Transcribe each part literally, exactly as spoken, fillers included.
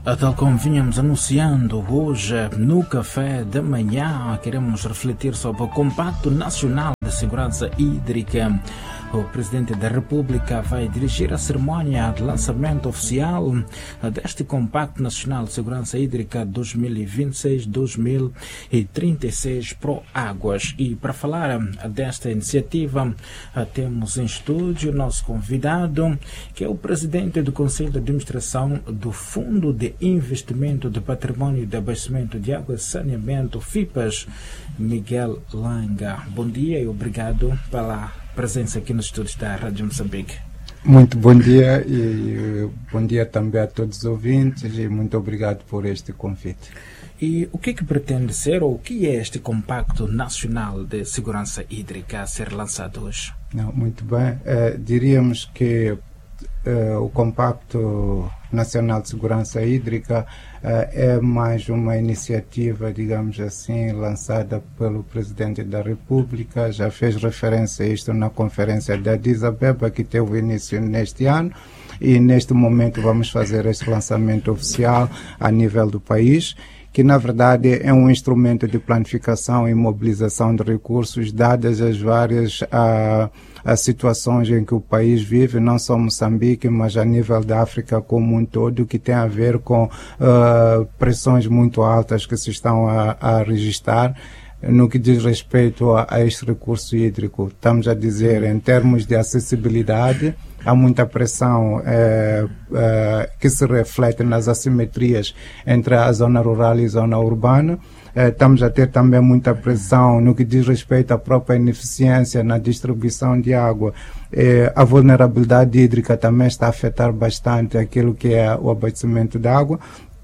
Tal como vínhamos anunciando hoje no Café da Manhã, queremos refletir sobre o Compacto Nacional de Segurança Hídrica. O Presidente da República vai dirigir a cerimónia de lançamento oficial deste Compacto Nacional de Segurança Hídrica dois mil e vinte e seis a dois mil e trinta e seis Proáguas. E para falar desta iniciativa, temos em estúdio o nosso convidado, que é o Presidente do Conselho de Administração do Fundo de Investimento de Patrimônio de Abastecimento de Água e Saneamento, FIPAS, Miguel Langa. Bom dia e obrigado pela presença aqui nos estúdios da Rádio Moçambique. Muito bom dia e bom dia também a todos os ouvintes e muito obrigado por este convite. E o que é que pretende ser ou o que é este Compacto Nacional de Segurança Hídrica a ser lançado hoje? Não, muito bem, uh, diríamos que uh, o Compacto Nacional de Segurança Hídrica uh, é mais uma iniciativa, digamos assim, lançada pelo Presidente da República. Já fez referência a isto na conferência de Addis Abeba, que teve início neste ano, e neste momento vamos fazer este lançamento oficial a nível do país, que na verdade é um instrumento de planificação e mobilização de recursos dadas as várias uh, as situações em que o país vive, não só Moçambique, mas a nível da África como um todo, que tem a ver com uh, pressões muito altas que se estão a, a registrar no que diz respeito a, a este recurso hídrico. Estamos a dizer, em termos de acessibilidade, há muita pressão eh, eh, que se reflete nas assimetrias entre a zona rural e a zona urbana. Eh, estamos a ter também muita pressão no que diz respeito à própria ineficiência na distribuição de água. Eh, a vulnerabilidade hídrica também está a afetar bastante aquilo que é o abastecimento de água.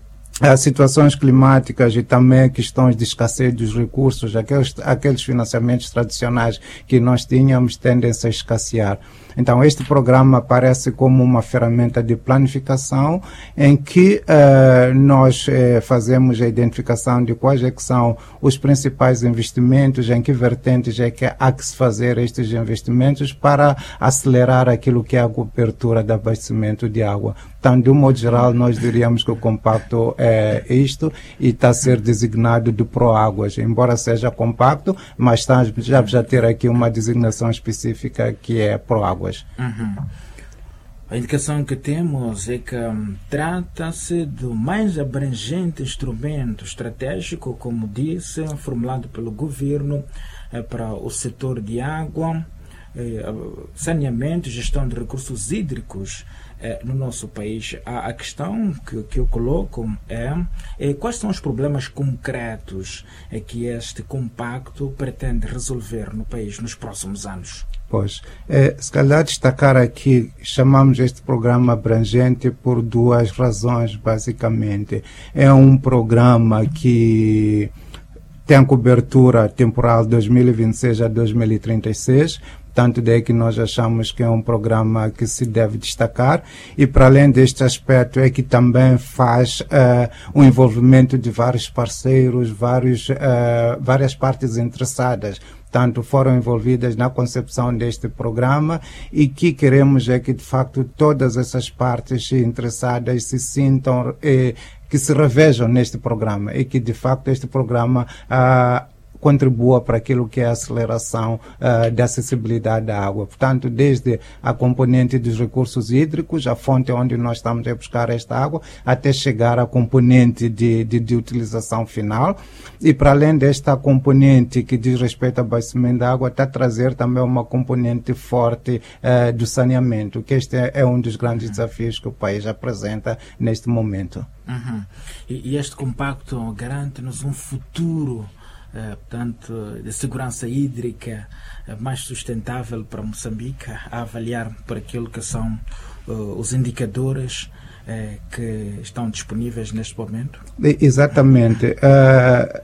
As situações climáticas e também questões de escassez dos recursos, aqueles, aqueles financiamentos tradicionais que nós tínhamos tendem-se a escassear. Então, este programa aparece como uma ferramenta de planificação em que uh, nós uh, fazemos a identificação de quais é que são os principais investimentos, em que vertentes é que há que se fazer estes investimentos para acelerar aquilo que é a cobertura do abastecimento de água. Então, de um modo geral, nós diríamos que o compacto é isto e está a ser designado de Proáguas, embora seja compacto, mas está, já já ter aqui uma designação específica que é Proáguas. Uhum. A indicação que temos é que um, trata-se do mais abrangente instrumento estratégico, como disse, formulado pelo governo eh, para o setor de água, eh, saneamento e gestão de recursos hídricos eh, no nosso país. A, a questão que, que eu coloco é, é quais são os problemas concretos é, que este compacto pretende resolver no país nos próximos anos? Pois, é, se calhar destacar aqui, chamamos este programa abrangente por duas razões, basicamente. É um programa que tem cobertura temporal de dois mil e vinte e seis a dois mil e trinta e seis, tanto daí que nós achamos que é um programa que se deve destacar, e para além deste aspecto é que também faz uh, o envolvimento de vários parceiros, vários, uh, várias partes interessadas, tanto foram envolvidas na concepção deste programa, e que queremos é que de facto todas essas partes interessadas se sintam, eh, que se revejam neste programa e que de facto este programa uh, contribua para aquilo que é a aceleração uh, da acessibilidade à água. Portanto, desde a componente dos recursos hídricos, a fonte onde nós estamos a buscar esta água, até chegar à componente de, de, de utilização final. E para além desta componente que diz respeito ao abastecimento da água, está a trazer também uma componente forte uh, do saneamento, que este é, é um dos grandes desafios que o país apresenta neste momento. Uhum. E, e este compacto garante-nos um futuro Uh, portanto, de segurança hídrica uh, mais sustentável para Moçambique, a avaliar por aquilo que são uh, os indicadores uh, que estão disponíveis neste momento? Exatamente. Uh,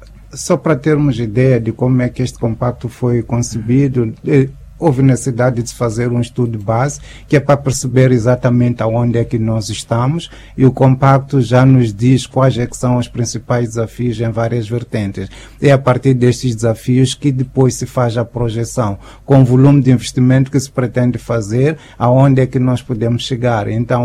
só para termos ideia de como é que este compacto foi concebido, uh, houve necessidade de se fazer um estudo de base, que é para perceber exatamente aonde é que nós estamos, e o compacto já nos diz quais é que são os principais desafios em várias vertentes. É a partir destes desafios que depois se faz a projeção, com o volume de investimento que se pretende fazer, aonde é que nós podemos chegar. Então,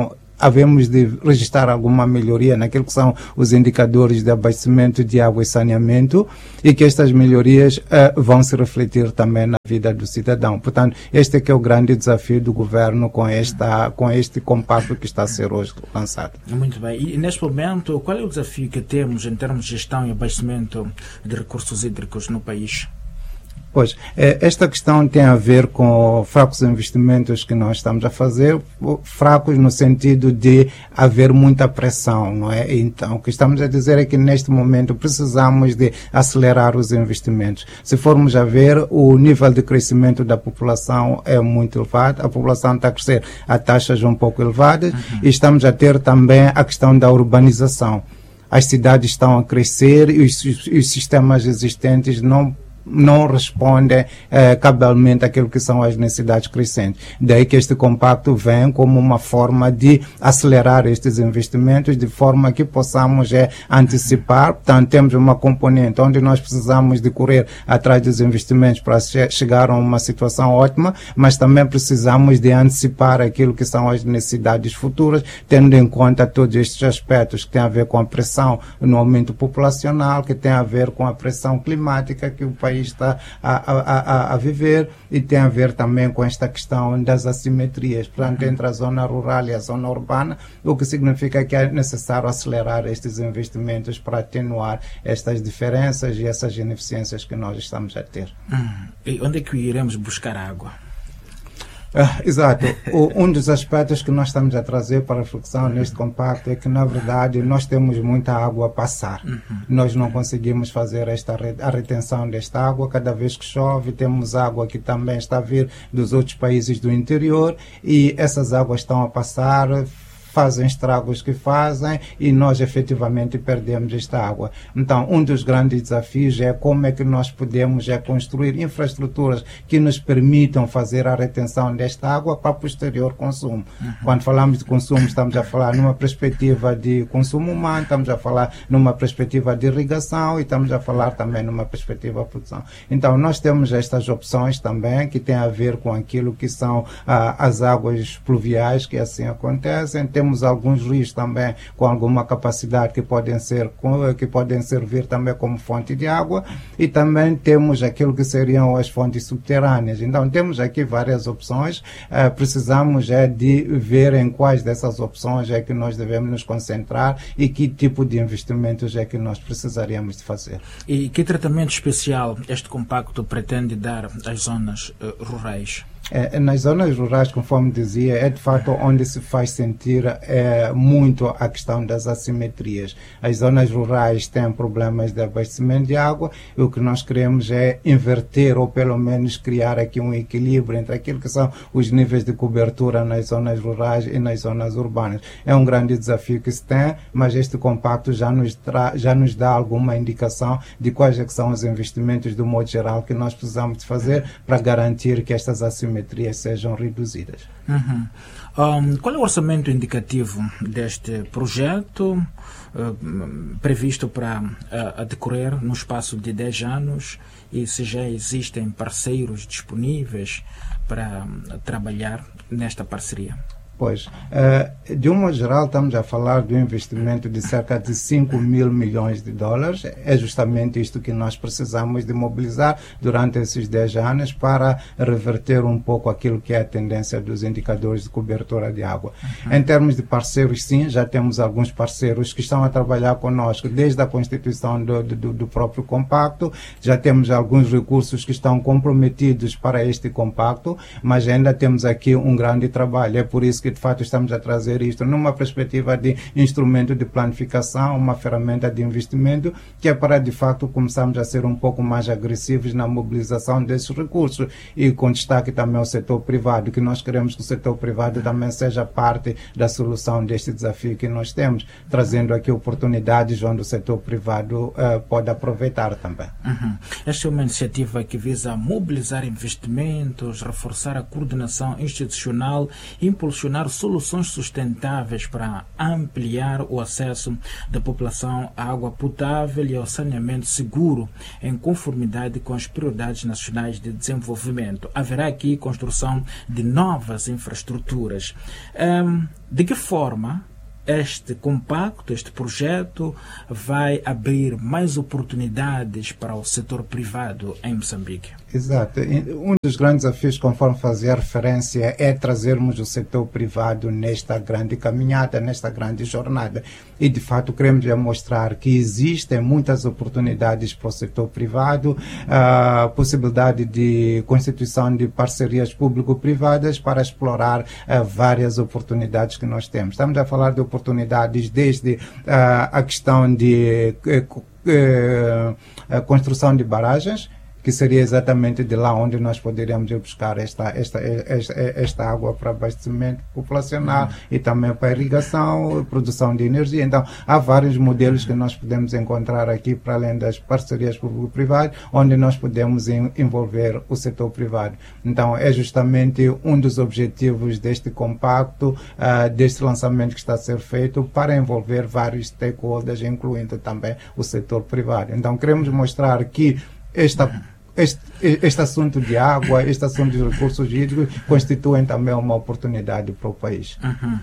havemos de registrar alguma melhoria naquilo que são os indicadores de abastecimento de água e saneamento e que estas melhorias uh, vão se refletir também na vida do cidadão. Portanto, este é que é o grande desafio do governo com, esta, com este compacto que está a ser hoje lançado. Muito bem. E neste momento, qual é o desafio que temos em termos de gestão e abastecimento de recursos hídricos no país? Pois, esta questão tem a ver com fracos investimentos que nós estamos a fazer, fracos no sentido de haver muita pressão, não é? Então, o que estamos a dizer é que neste momento precisamos de acelerar os investimentos. Se formos a ver, o nível de crescimento da população é muito elevado, a população está a crescer a taxas um pouco elevadas, uhum. e estamos a ter também a questão da urbanização. As cidades estão a crescer e os, os sistemas existentes não não respondem eh, cabalmente àquilo que são as necessidades crescentes. Daí que este compacto vem como uma forma de acelerar estes investimentos, de forma que possamos eh, antecipar. Portanto, temos uma componente onde nós precisamos de correr atrás dos investimentos para che chegar a uma situação ótima, mas também precisamos de antecipar aquilo que são as necessidades futuras, tendo em conta todos estes aspectos que têm a ver com a pressão no aumento populacional, que tem a ver com a pressão climática que o país está a, a, a, a viver e tem a ver também com esta questão das assimetrias, portanto, entre a zona rural e a zona urbana, o que significa que é necessário acelerar estes investimentos para atenuar estas diferenças e essas ineficiências que nós estamos a ter. Hum. E onde é que iremos buscar água? Ah, exato. O, um dos aspectos que nós estamos a trazer para a reflexão neste compacto é que, na verdade, nós temos muita água a passar. Uhum. Nós não conseguimos fazer esta a retenção desta água. Cada vez que chove, temos água que também está a vir dos outros países do interior e essas águas estão a passar, fazem estragos que fazem e nós efetivamente perdemos esta água. Então, um dos grandes desafios é como é que nós podemos é, construir infraestruturas que nos permitam fazer a retenção desta água para posterior consumo. Uhum. Quando falamos de consumo, estamos a falar numa perspectiva de consumo humano, estamos a falar numa perspectiva de irrigação e estamos a falar também numa perspectiva de produção. Então, nós temos estas opções também que têm a ver com aquilo que são ah, as águas pluviais, que assim acontecem. Temos alguns rios também com alguma capacidade que podem ser que podem servir também como fonte de água e também temos aquilo que seriam as fontes subterrâneas. Então temos aqui várias opções, uh, precisamos é de ver em quais dessas opções é que nós devemos nos concentrar e que tipo de investimentos é que nós precisaríamos de fazer. E que tratamento especial este compacto pretende dar às zonas uh, rurais? É, nas zonas rurais, conforme dizia, é de fato onde se faz sentir é, muito a questão das assimetrias. As zonas rurais têm problemas de abastecimento de água e o que nós queremos é inverter ou pelo menos criar aqui um equilíbrio entre aquilo que são os níveis de cobertura nas zonas rurais e nas zonas urbanas. É um grande desafio que se tem, mas este compacto já nos, tra já nos dá alguma indicação de quais é que são os investimentos do modo geral que nós precisamos de fazer para garantir que estas assimetrias sejam reduzidas. Uhum. Um, qual é o orçamento indicativo deste projeto uh, previsto para uh, a decorrer no espaço de dez anos e se já existem parceiros disponíveis para uh, trabalhar nesta parceria? Pois, uh, de um modo geral, estamos a falar de um investimento de cerca de cinco mil milhões de dólares. É justamente isto que nós precisamos de mobilizar durante esses dez anos para reverter um pouco aquilo que é a tendência dos indicadores de cobertura de água. Uhum. Em termos de parceiros, sim, já temos alguns parceiros que estão a trabalhar conosco desde a constituição do, do, do próprio compacto. Já temos alguns recursos que estão comprometidos para este compacto, mas ainda temos aqui um grande trabalho. É por isso que de fato estamos a trazer isto numa perspectiva de instrumento de planificação, uma ferramenta de investimento que é para de fato começarmos a ser um pouco mais agressivos na mobilização desses recursos e com destaque também ao setor privado, que nós queremos que o setor privado também seja parte da solução deste desafio que nós temos, trazendo aqui oportunidades onde o setor privado uh, pode aproveitar também. Uhum. Esta é uma iniciativa que visa mobilizar investimentos, reforçar a coordenação institucional e impulsionar proporcionar soluções sustentáveis para ampliar o acesso da população à água potável e ao saneamento seguro em conformidade com as prioridades nacionais de desenvolvimento. Haverá aqui construção de novas infraestruturas. Um, de que forma este compacto, este projeto vai abrir mais oportunidades para o setor privado em Moçambique? Exato. Um dos grandes desafios, conforme fazia referência, é trazermos o setor privado nesta grande caminhada, nesta grande jornada. E, de fato, queremos mostrar que existem muitas oportunidades para o setor privado, a possibilidade de constituição de parcerias público-privadas para explorar uh, várias oportunidades que nós temos. Estamos a falar de oportunidades desde uh, a questão de uh, uh, a construção de barragens, que seria exatamente de lá onde nós poderíamos ir buscar esta, esta, esta, esta água para abastecimento populacional uhum. e também para irrigação, produção de energia. Então, há vários modelos que nós podemos encontrar aqui, para além das parcerias público-privadas, onde nós podemos in, envolver o setor privado. Então, é justamente um dos objetivos deste compacto, uh, deste lançamento que está a ser feito, para envolver vários stakeholders, incluindo também o setor privado. Então, queremos mostrar que esta Este, este assunto de água, este assunto de recursos hídricos constituem também uma oportunidade para o país. Uhum.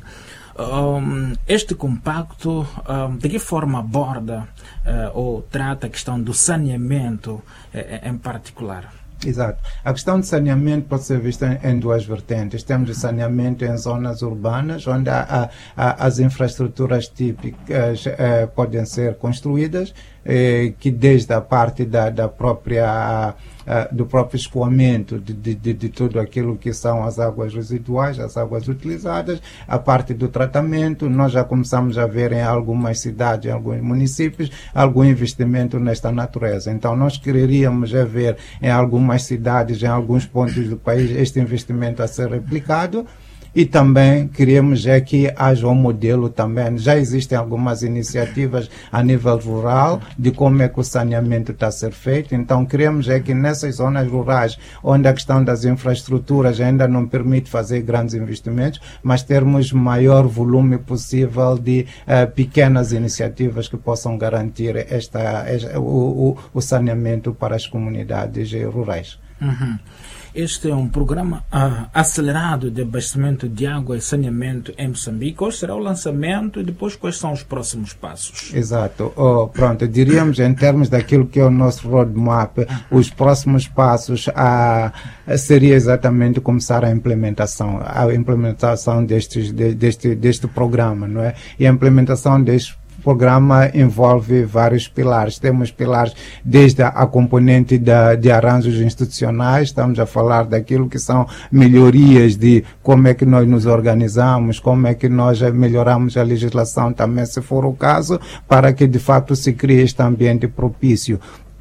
Um, este compacto, um, de que forma aborda uh, ou trata a questão do saneamento uh, em particular? Exato. A questão de saneamento pode ser vista em, em duas vertentes. Temos o saneamento em zonas urbanas, onde há, há, as infraestruturas típicas eh, podem ser construídas, eh, que desde a parte da, da própria, uh, do próprio escoamento de, de, de, de tudo aquilo que são as águas residuais, as águas utilizadas, a parte do tratamento. Nós já começamos a ver em algumas cidades, em alguns municípios, algum investimento nesta natureza. Então, nós quereríamos é ver em algumas cidades, em alguns pontos do país, este investimento a ser replicado. E também queremos é que haja um modelo também. Já existem algumas iniciativas a nível rural de como é que o saneamento está a ser feito. Então queremos é que nessas zonas rurais, onde a questão das infraestruturas ainda não permite fazer grandes investimentos, mas termos maior volume possível de uh, pequenas iniciativas que possam garantir esta, esta, o, o, o saneamento para as comunidades rurais. Uhum. Este é um programa uh, acelerado de abastecimento de água e saneamento em Moçambique. Qual será o lançamento e depois quais são os próximos passos? Exato. Oh, pronto, diríamos em termos daquilo que é o nosso roadmap, os próximos passos a, a seria exatamente começar a implementação, a implementação destes, de, deste, deste programa, não é? E a implementação deste O programa envolve vários pilares. Temos pilares desde a componente da, de arranjos institucionais, estamos a falar daquilo que são melhorias de como é que nós nos organizamos, como é que nós melhoramos a legislação também, se for o caso, para que de fato se crie este ambiente propício.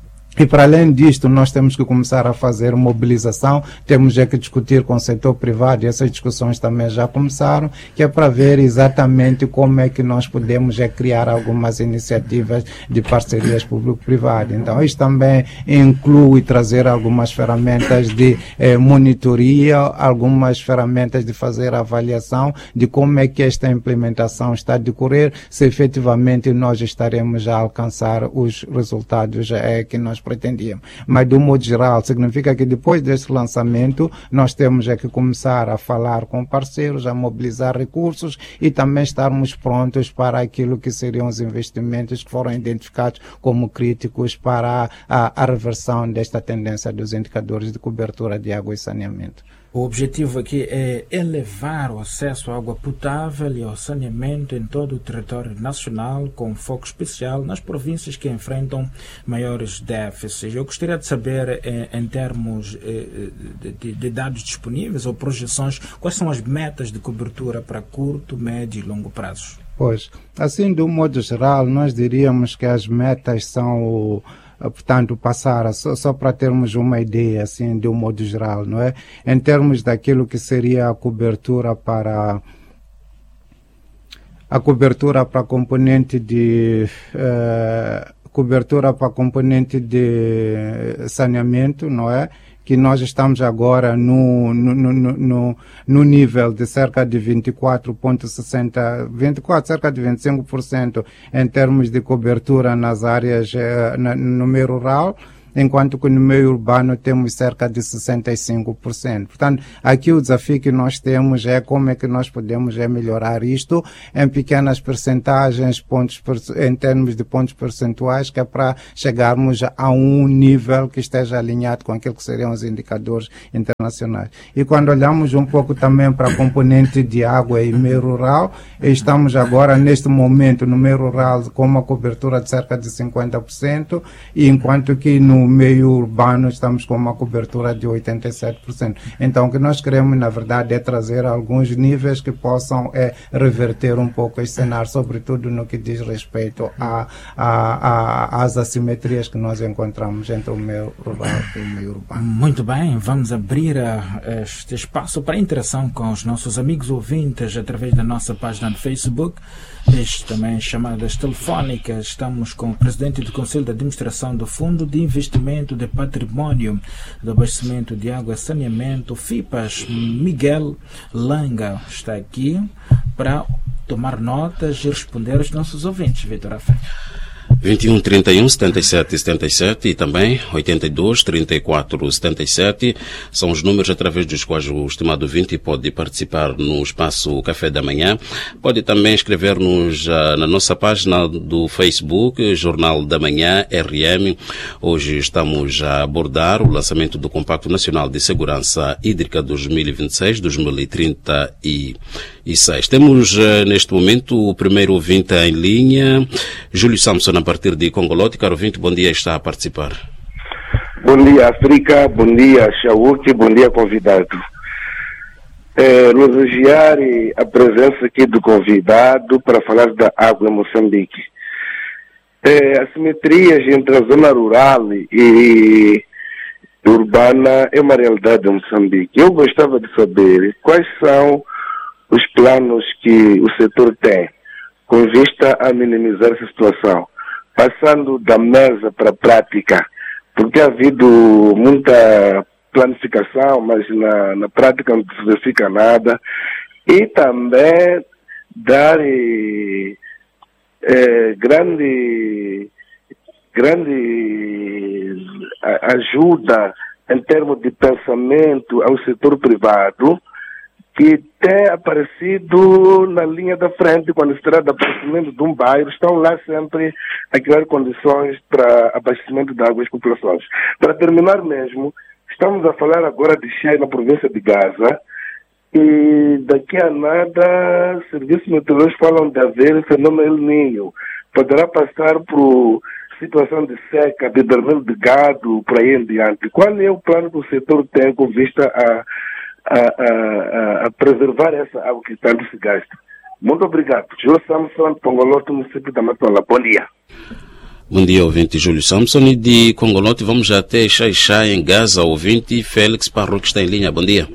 E para além disto, nós temos que começar a fazer mobilização, temos é que discutir com o setor privado, e essas discussões também já começaram, que é para ver exatamente como é que nós podemos é criar algumas iniciativas de parcerias público-privadas. Então, isto também inclui trazer algumas ferramentas de eh, monitoria, algumas ferramentas de fazer avaliação de como é que esta implementação está a decorrer, se efetivamente nós estaremos a alcançar os resultados eh, que nós pretendíamos. Mas, do modo geral, significa que depois deste lançamento, nós temos é que começar a falar com parceiros, a mobilizar recursos e também estarmos prontos para aquilo que seriam os investimentos que foram identificados como críticos para a, a reversão desta tendência dos indicadores de cobertura de água e saneamento. O objetivo aqui é elevar o acesso à água potável e ao saneamento em todo o território nacional, com foco especial nas províncias que enfrentam maiores déficits. Eu gostaria de saber, em termos de, de dados disponíveis ou projeções, quais são as metas de cobertura para curto, médio e longo prazo? Pois, assim, de um modo geral, nós diríamos que as metas são o portanto, passar, só, só para termos uma ideia, assim, de um modo geral, não é? Em termos daquilo que seria a cobertura para a cobertura para a componente de uh, cobertura para a componente de saneamento, não é? que nós estamos agora no, no, no, no, no nível de cerca de vinte e quatro vírgula sessenta, vinte e quatro, cerca de vinte e cinco por cento em termos de cobertura nas áreas, eh, na, no meio rural, enquanto que no meio urbano temos cerca de sessenta e cinco por cento. Portanto, aqui o desafio que nós temos é como é que nós podemos é melhorar isto em pequenas percentagens, pontos, em termos de pontos percentuais, que é para chegarmos a um nível que esteja alinhado com aquilo que seriam os indicadores internacionais. E quando olhamos um pouco também para a componente de água e meio rural, estamos agora, neste momento, no meio rural com uma cobertura de cerca de cinquenta por cento, e enquanto que no meio urbano estamos com uma cobertura de oitenta e sete por cento. Então o que nós queremos, na verdade, é trazer alguns níveis que possam é, reverter um pouco esse cenário, sobretudo no que diz respeito a, a, a, às assimetrias que nós encontramos entre o meio rural e o meio urbano. Muito bem, vamos abrir uh, este espaço para interação com os nossos amigos ouvintes através da nossa página do Facebook. Este também chamadas telefónicas. Estamos com o presidente do Conselho de Administração do Fundo de Investimento de Património do Abastecimento de Água e Saneamento, FIPAS, Miguel Langa. Está aqui para tomar notas e responder aos nossos ouvintes. Vitor Afé. vinte e um, trinta e um, setenta e sete, setenta e sete e também oitenta e dois, trinta e quatro, setenta e sete são os números através dos quais o estimado ouvinte pode participar no espaço Café da Manhã. Pode também escrever-nos uh, na nossa página do Facebook, Jornal da Manhã, R M. Hoje estamos a abordar o lançamento do Compacto Nacional de Segurança Hídrica dois mil e vinte e seis a dois mil e trinta e seis. Temos uh, neste momento o primeiro ouvinte em linha, Júlio Samson, a partir de Congolóti. Caro ouvinte, bom dia, está a participar. Bom dia, África, bom dia, Chauque, bom dia, convidado. É, elogiar a presença aqui do convidado para falar da água em Moçambique. É, assimetrias entre a zona rural e urbana é uma realidade em Moçambique. Eu gostava de saber quais são os planos que o setor tem com vista a minimizar essa situação, passando da mesa para a prática, porque ha havido muita planificação, mas na, na prática não se verifica nada, e também dar eh, eh, grande, grande ajuda em termos de pensamento ao setor privado, que tem aparecido na linha da frente quando se trata de abastecimento de um bairro, estão lá sempre a criar condições para abastecimento de água às populações. Para terminar mesmo, estamos a falar agora de cheio na província de Gaza, e daqui a nada, serviços meteorológicos falam de haver fenômeno El Niño. Poderá passar por situação de seca, de derramamento de gado, por aí em diante. Qual é o plano que o setor tem com vista a A, a, a preservar essa água que tanto se gasta? Muito obrigado. Júlio Samson, Congolote, município da Matola. Bom dia. Bom dia, ouvinte Júlio Samson. E de Congolote vamos até Xai-Xai, em Gaza, ouvinte Félix Parro, que está em linha. Bom dia.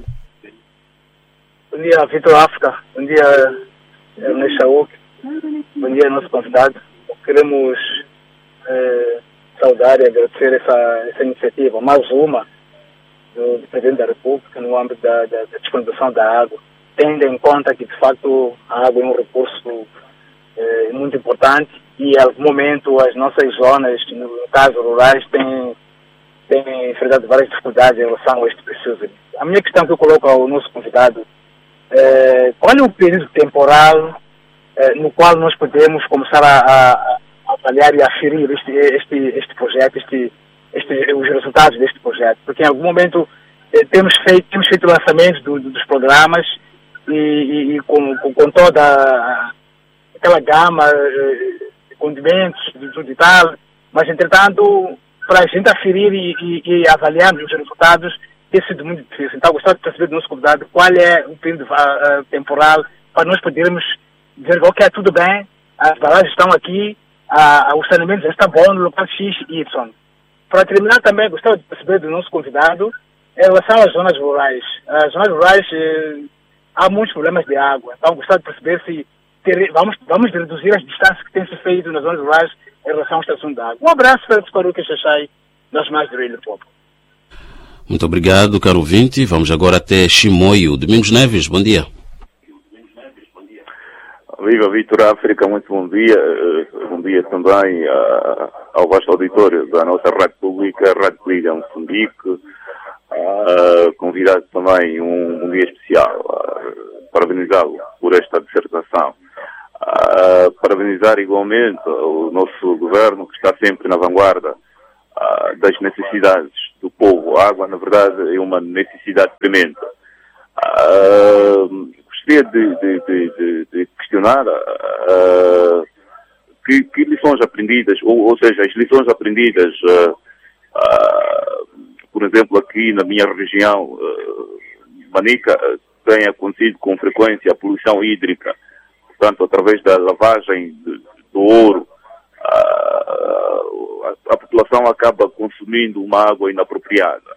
Bom dia, Vitor África. Bom dia, Ernest Chauk. Bom dia, nosso convidado. Queremos eh, saudar e agradecer essa, essa iniciativa, mais uma, do Presidente da República no âmbito da, da, da disponibilização da água, tendo em conta que, de facto, a água é um recurso eh, muito importante e, em algum momento, as nossas zonas, no caso rurais, têm, têm enfrentado várias dificuldades em relação a este precioso. A minha questão que eu coloco ao nosso convidado é qual é o período temporal eh, no qual nós podemos começar a, a, a avaliar e a aferir este, este, este projeto, este Este, os resultados deste projeto, porque em algum momento eh, temos feito temos feito lançamentos do, do, dos programas e, e, e com, com, com toda a, aquela gama eh, de condimentos de tudo e tal, mas entretanto para a gente aferir e, e, e avaliarmos os resultados tem sido muito difícil. Então gostaria de perceber do nosso convidado qual é o período uh, temporal para nós podermos dizer ok, tudo bem, as barragens estão aqui, uh, o saneamento já está bom no local X e Y. Para terminar também, gostaria de perceber do nosso convidado em relação às zonas rurais. As zonas rurais, eh, há muitos problemas de água. Então, gostaria de perceber se ter, vamos, vamos reduzir as distâncias que têm se feito nas zonas rurais em relação à extração de água. Um abraço, Félix Paruca, Xaxai, nós mais do Rio do Povo. Muito obrigado, caro ouvinte. Vamos agora até Chimoio. Domingos Neves, bom dia. Viva Vitor África, muito bom dia. Bom dia também uh, ao vasto auditório da nossa Rádio Pública, Rádio Liga Moçambique. Uh, convidado também um bom dia especial. Uh, parabenizá-lo por esta dissertação. Uh, parabenizar igualmente o nosso governo, que está sempre na vanguarda uh, das necessidades do povo. A água, na verdade, é uma necessidade premente. Uh, gostaria de, de, de, de questionar uh, que, que lições aprendidas, ou, ou seja, as lições aprendidas, uh, uh, por exemplo, aqui na minha região, uh, Manica, tem acontecido com frequência a poluição hídrica, portanto, através da lavagem de, do ouro, uh, a, a população acaba consumindo uma água inapropriada.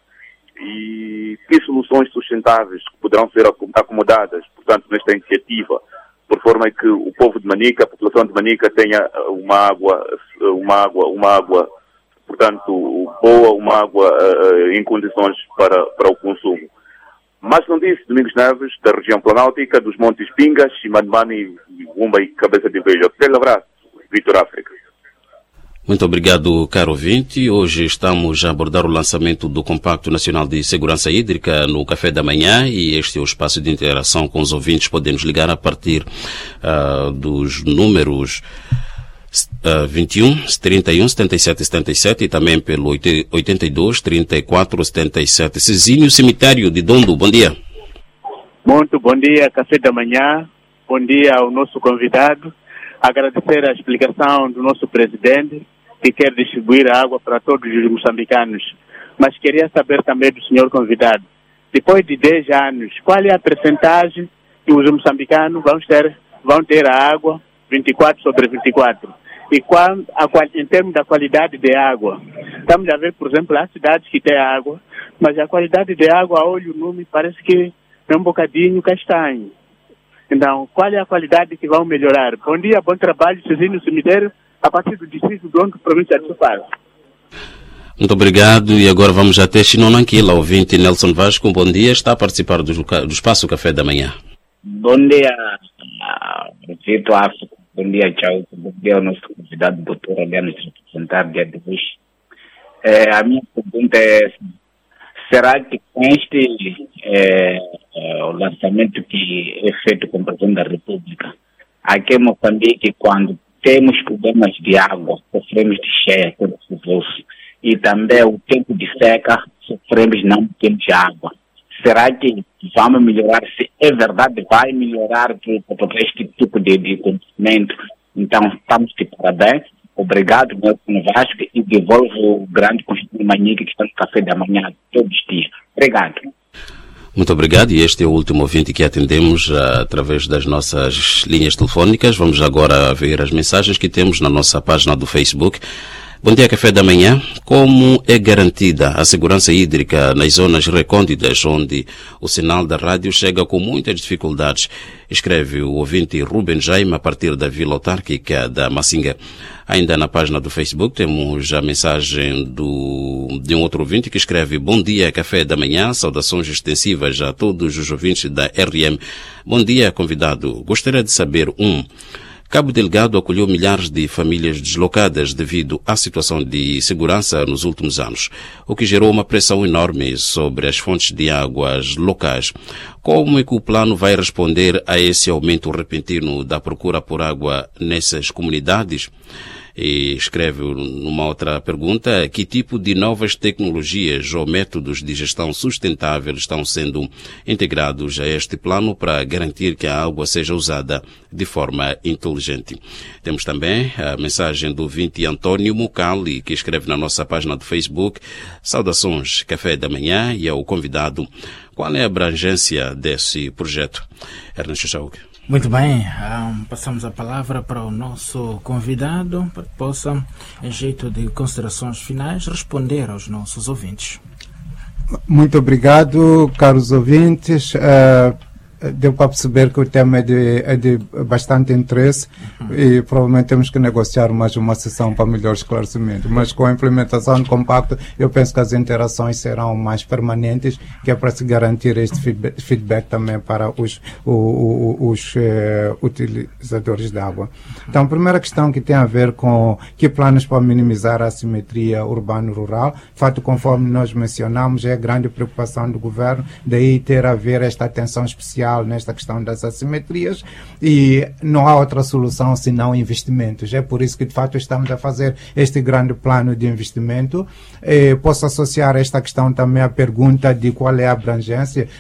E que soluções sustentáveis poderão ser acomodadas, portanto, nesta iniciativa, por forma que o povo de Manica, a população de Manica tenha uma água, uma água, uma água, portanto, boa, uma água uh, em condições para, para o consumo. Mas não disse Domingos Neves, da região planáltica, dos Montes Pingas, Chimanimani, Gumba e Cabeça de Veja. Aquele abraço, Vitor África. Muito obrigado, caro ouvinte. Hoje estamos a abordar o lançamento do Compacto Nacional de Segurança Hídrica no Café da Manhã, e este é o espaço de interação com os ouvintes. Podemos ligar a partir uh, dos números uh, vinte e um, trinta e um, setenta e sete, setenta e sete e também pelo oitenta e dois, trinta e quatro, setenta e sete. Cezinho Cemitério de Dondo, bom dia. Muito bom dia, Café da Manhã. Bom dia ao nosso convidado. Agradecer a explicação do nosso presidente, que quer distribuir água para todos os moçambicanos. Mas queria saber também do senhor convidado, depois de dez anos, qual é a percentagem que os moçambicanos vão ter, vão ter a água vinte e quatro sobre vinte e quatro? E qual, a, em termos da qualidade de água? Estamos a ver, por exemplo, as cidades que têm água, mas a qualidade de água, a olho nu, me parece que é um bocadinho castanho. Então, qual é a qualidade que vão melhorar? Bom dia, bom trabalho, Cezinho Cemitério, a partir do distrito do Onto, província de Sofala. Muito obrigado. E agora vamos até Chinonanquila, ouvinte Nelson Vasco. Bom dia, está a participar do, do Espaço Café da Manhã. Bom dia, Vitor África. Bom dia, tchau. Bom dia ao nosso convidado, doutor Adriano, nos representar dia de hoje. É, a minha pergunta é: será que com este é, é, o lançamento que é feito com o presidente da República, aqui em Moçambique, quando temos problemas de água, sofremos de cheia, e também o tempo de seca, sofremos, não temos água. Será que vamos melhorar? Se é verdade, vai melhorar para este tipo de, de acontecimento? Então, estamos de parabéns. Obrigado, Nelson Vasco, e devolvo o grande Constantino Manique, que está no Café da Manhã todos os dias. Obrigado. Muito obrigado, e este é o último ouvinte que atendemos uh, através das nossas linhas telefónicas. Vamos agora ver as mensagens que temos na nossa página do Facebook. Bom dia, Café da Manhã. Como é garantida a segurança hídrica nas zonas recônditas, onde o sinal da rádio chega com muitas dificuldades? Escreve o ouvinte Ruben Jaime, a partir da Vila Autárquica da Massinga. Ainda na página do Facebook temos a mensagem do, de um outro ouvinte que escreve: bom dia, Café da Manhã, saudações extensivas a todos os ouvintes da R M. Bom dia, convidado. Gostaria de saber, um, Cabo Delgado acolheu milhares de famílias deslocadas devido à situação de segurança nos últimos anos, o que gerou uma pressão enorme sobre as fontes de águas locais. Como é que o plano vai responder a esse aumento repentino da procura por água nessas comunidades? E escreve numa outra pergunta: que tipo de novas tecnologias ou métodos de gestão sustentável estão sendo integrados a este plano para garantir que a água seja usada de forma inteligente? Temos também a mensagem do ouvinte Antônio Mucali, que escreve na nossa página do Facebook: saudações, Café da Manhã, e ao convidado, qual é a abrangência desse projeto? Ernesto Chauque. Muito bem, um, passamos a palavra para o nosso convidado, para que possa, em jeito de considerações finais, responder aos nossos ouvintes. Muito obrigado, caros ouvintes. Uh, deu para perceber que o tema é de, é de bastante interesse uhum. e provavelmente temos que negociar mais uma sessão para melhor esclarecimento. Mas com a implementação do compacto, eu penso que as interações serão mais permanentes, que é para se garantir este feedback, feedback também para os, o, o, os eh, utilizadores de água. Então, a primeira questão que tem a ver com que planos para minimizar a assimetria urbano-rural, fato conforme nós mencionamos, é a grande preocupação do governo, daí ter a ver esta atenção especial nesta questão das assimetrias, e não há outra solução senão investimentos. É por isso que de fato estamos a fazer este grande plano de investimento. Eh, posso associar esta questão também à pergunta de qual é a abrangência.